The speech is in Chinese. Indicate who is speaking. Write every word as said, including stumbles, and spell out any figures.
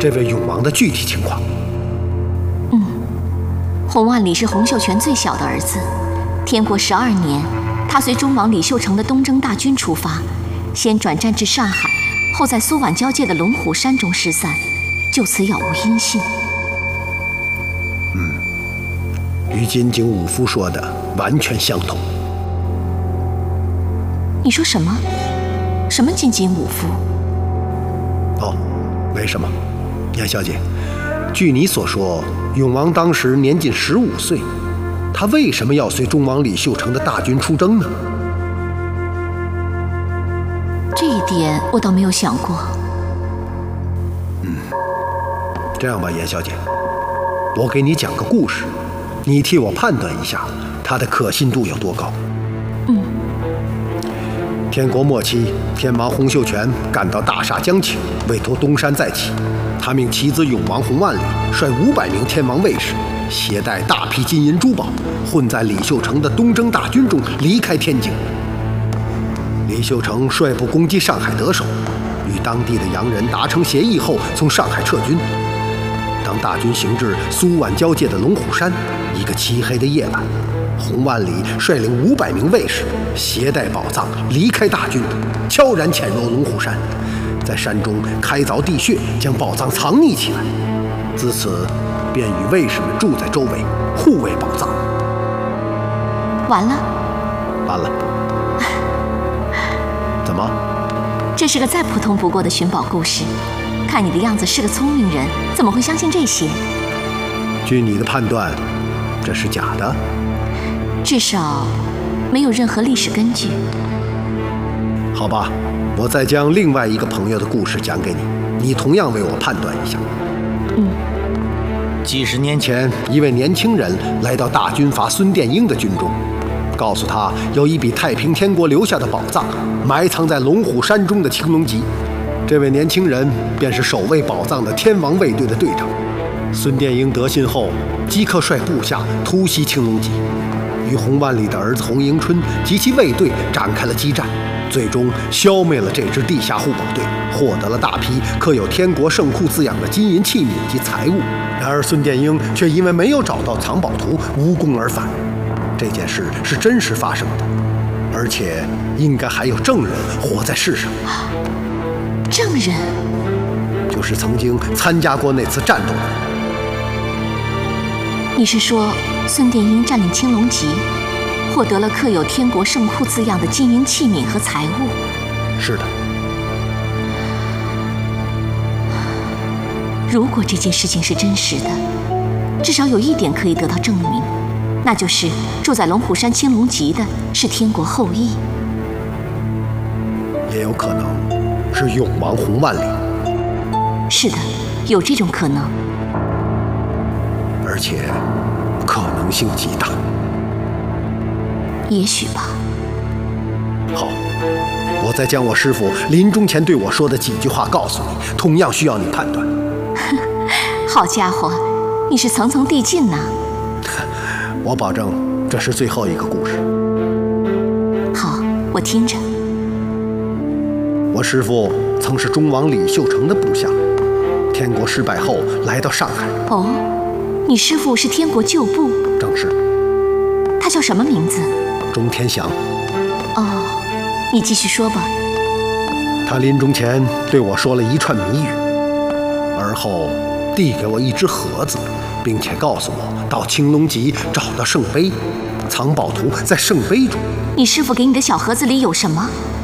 Speaker 1: 这位永王的具体情况。
Speaker 2: 嗯，洪万里是洪秀全最小的儿子。天国十二年，他随忠王李秀成的东征大军出发，先转战至上海，后在苏皖交界的龙虎山中失散，就此杳无音信。
Speaker 1: 嗯，与金井武夫说的完全相同。
Speaker 2: 你说什么？什么金井武夫？
Speaker 1: 哦，没什么。严小姐，据你所说，永王当时年仅十五岁，他为什么要随忠王李秀成的大军出征呢？
Speaker 2: 这一点我倒没有想过。
Speaker 1: 嗯，这样吧，严小姐，我给你讲个故事，你替我判断一下它的可信度有多高。
Speaker 2: 嗯。
Speaker 1: 天国末期，天王洪秀全感到大厦将倾，委托东山再起。他命其子永王洪万里率五百名天王卫士，携带大批金银珠宝，混在李秀成的东征大军中离开天津。李秀成率部攻击上海得手，与当地的洋人达成协议后，从上海撤军。当大军行至苏皖交界的龙虎山，一个漆黑的夜晚，洪万里率领五百名卫士，携带宝藏离开大军，悄然潜入龙虎山，在山中开凿地穴，将宝藏藏匿起来。自此，便与卫士们住在周围，护卫宝藏。
Speaker 2: 完了，
Speaker 1: 完了。怎么？
Speaker 2: 这是个再普通不过的寻宝故事。看你的样子是个聪明人，怎么会相信这些？
Speaker 1: 据你的判断，这是假的？
Speaker 2: 至少没有任何历史根据。
Speaker 1: 好吧，我再将另外一个朋友的故事讲给你，你同样为我判断一下。
Speaker 2: 嗯。
Speaker 1: 几十年前，一位年轻人来到大军阀孙殿英的军中，告诉他有一笔太平天国留下的宝藏，埋藏在龙虎山中的青龙脊。这位年轻人便是守卫宝藏的天王卫队的队长。孙殿英得信后，即刻率部下突袭青龙脊，与洪万里的儿子洪迎春及其卫队展开了激战，最终消灭了这支地下护宝队，获得了大批刻有天国圣库字样的金银器皿及财物。然而孙殿英却因为没有找到藏宝图，无功而返。这件事是真实发生的，而且应该还有证人活在世上。
Speaker 2: 证人？
Speaker 1: 就是曾经参加过那次战斗的人。
Speaker 2: 你是说孙殿英占领青龙脊，获得了刻有天国圣库字样的金银器皿和财物？
Speaker 1: 是的。
Speaker 2: 如果这件事情是真实的，至少有一点可以得到证明，那就是住在龙虎山青龙脊的是天国后裔。
Speaker 1: 也有可能是永王洪万里。
Speaker 2: 是的，有这种可能，
Speaker 1: 而且可能性极大。
Speaker 2: 也许吧。
Speaker 1: 好，我再将我师父临终前对我说的几句话告诉你，同样需要你判断。
Speaker 2: 好家伙，你是层层递进呐！
Speaker 1: 我保证这是最后一个故事。
Speaker 2: 好，我听着。
Speaker 1: 我师父曾是忠王李秀成的部下，天国失败后来到上海。
Speaker 2: 哦，你师父是天国旧部？
Speaker 1: 正是。
Speaker 2: 他叫什么名字？
Speaker 1: 钟天祥。
Speaker 2: 哦，你继续说吧。
Speaker 1: 他临终前对我说了一串谜语，而后递给我一只盒子，并且告诉我到青龙脊找到圣杯，藏宝图在圣杯中。
Speaker 2: 你师父给你的小盒子里有什么？